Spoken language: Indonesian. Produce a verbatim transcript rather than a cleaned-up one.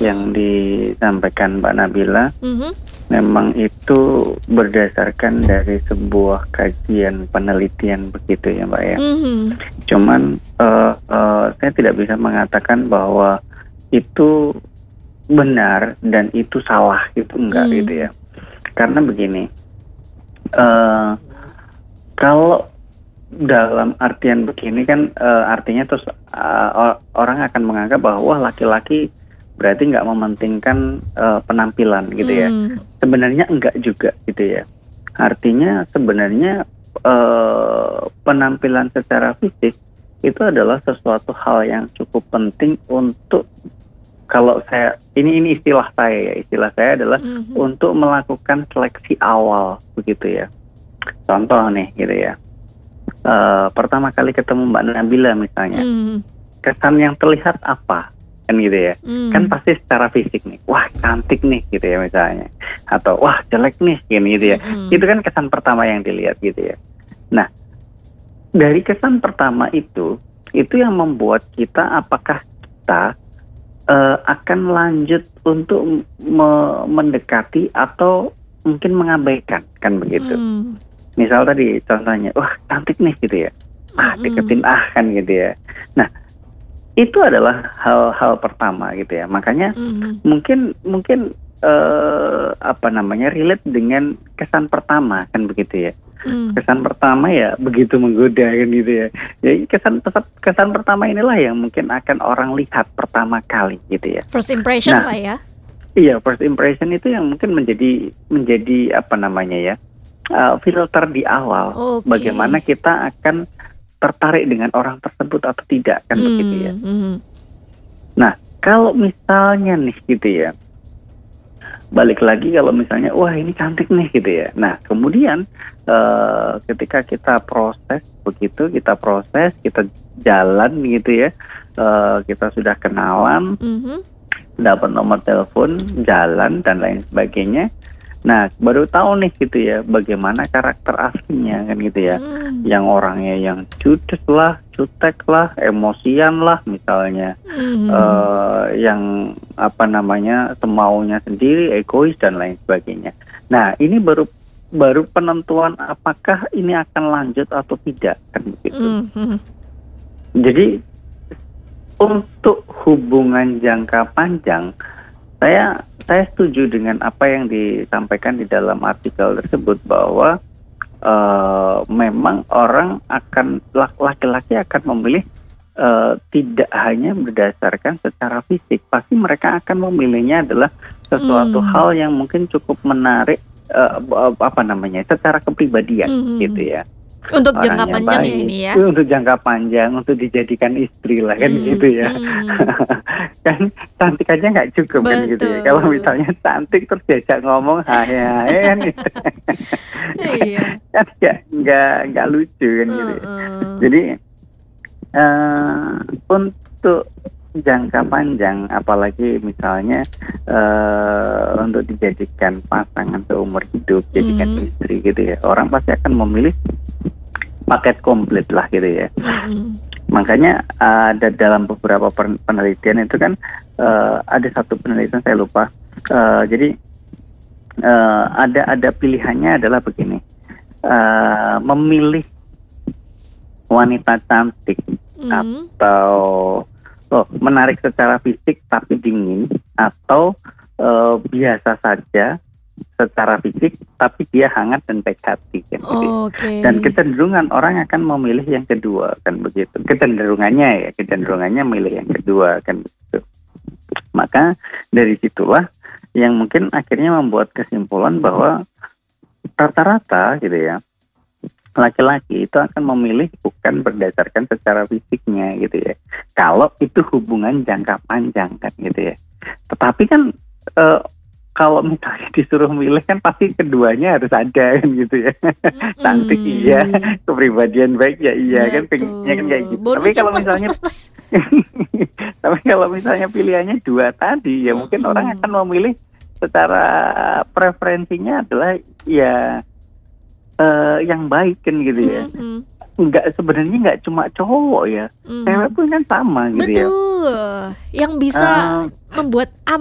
yang disampaikan Mbak Nabila Mhm. memang itu berdasarkan dari sebuah kajian penelitian begitu ya Mbak ya. Mhm. Cuman uh, uh, saya tidak bisa mengatakan bahwa itu benar dan itu salah, itu enggak Hmm. gitu ya. Karena begini, uh, kalau dalam artian begini kan uh, artinya terus uh, orang akan menganggap bahwa laki-laki berarti nggak mementingkan uh, penampilan gitu ya. Hmm. Sebenarnya enggak juga gitu ya. Artinya sebenarnya uh, penampilan secara fisik itu adalah sesuatu hal yang cukup penting untuk, kalau saya ini ini istilah saya ya, istilah saya adalah Mhm. untuk melakukan seleksi awal begitu ya. Contoh nih gitu ya. Uh, pertama kali ketemu Mbak Nabila misalnya, Hmm. kesan yang terlihat apa kan gitu ya. Hmm. Kan pasti secara fisik nih, wah cantik nih gitu ya misalnya, atau wah jelek nih gini gitu ya. Mhm. Itu kan kesan pertama yang dilihat gitu ya. Nah, dari kesan pertama itu itu yang membuat kita apakah kita uh, akan lanjut untuk me- mendekati atau mungkin mengabaikan kan begitu. Hmm. Misal tadi contohnya, wah cantik nih gitu ya, ah Mhm. deketin ah kan gitu ya. Nah, itu adalah hal-hal pertama gitu ya. Makanya Mhm. mungkin mungkin eh, apa namanya relate dengan kesan pertama kan begitu ya. Hmm. Kesan pertama ya begitu menggoda kan gitu ya. Jadi kesan kesan pertama inilah yang mungkin akan orang lihat pertama kali gitu ya. First impression Nah, lah ya. iya, first impression itu yang mungkin menjadi menjadi apa namanya ya, uh, filter di awal. Oke. Bagaimana kita akan tertarik dengan orang tersebut atau tidak kan begitu ya. Hmm. Mhm. Nah, kalau misalnya nih gitu ya, balik lagi kalau misalnya wah ini cantik nih gitu ya. Nah, kemudian uh, ketika kita proses begitu, kita proses, kita jalan gitu ya, uh, kita sudah kenalan, Mhm. dapat nomor telepon, jalan dan lain sebagainya. Nah, baru tahu nih gitu ya bagaimana karakter aslinya kan gitu ya. Hmm. Yang orangnya yang judes lah, jutek lah, emosian lah misalnya. Mhm. Eh, yang apa namanya semaunya sendiri, egois dan lain sebagainya. Nah, ini baru baru penentuan apakah ini akan lanjut atau tidak kan begitu. Mhm. Jadi untuk hubungan jangka panjang, saya saya setuju dengan apa yang disampaikan di dalam artikel tersebut bahwa uh, memang orang akan laki-laki akan memilih uh, tidak hanya berdasarkan secara fisik, pasti mereka akan memilihnya adalah sesuatu Hmm. hal yang mungkin cukup menarik, uh, apa namanya, secara kepribadian Mhm. gitu ya. Untuk jangka Orangnya panjang ya baik, ini ya. untuk jangka panjang, untuk dijadikan istri lah kan Hmm. gitu ya. Mhm. Kan cantik aja nggak cukup kan gitu ya. Kalau Betul. misalnya cantik terus diajak ngomong hae-hae kan gitu. Iya. Kan nggak nggak nggak lucu kan gitu ya. Heeh. Jadi eh, untuk jangka panjang, apalagi misalnya eh, untuk dijadikan pasangan seumur hidup, jadikan Mhm. istri gitu ya, orang pasti akan memilih paket komplit lah gitu ya. Mhm. Makanya ada dalam beberapa penelitian itu kan uh, ada satu penelitian saya lupa. Uh, jadi uh, ada ada pilihannya adalah begini, uh, memilih wanita cantik Mhm. atau oh, menarik secara fisik tapi dingin, atau uh, biasa saja secara fisik tapi dia hangat dan baik hati kan gitu. Oke. Dan kecenderungan orang akan memilih yang kedua kan begitu. Kecenderungannya ya, kecenderungannya memilih yang kedua kan begitu. Maka dari situlah yang mungkin akhirnya membuat kesimpulan bahwa rata-rata gitu ya, laki-laki itu akan memilih bukan berdasarkan secara fisiknya gitu ya. Kalau itu hubungan jangka panjang kan gitu ya. Tetapi kan eh, kalau misalnya disuruh milih kan pasti keduanya harus ada kan gitu ya. Cantik iya, Mhm. kepribadian baik ya iya kan, pengennya kan kayak Betul. gitu. Tapi Bonusnya kalau plus plus misalnya plus plus. tapi kalau misalnya pilihannya dua tadi ya mungkin orang Mhm. akan memilih secara preferensinya adalah ya eh, yang baik kan gitu ya. Mhm. Enggak, sebenarnya nggak cuma cowok ya, Mhm. cewek pun kan sama gitu ya. Betul. Yang bisa Eh, membuat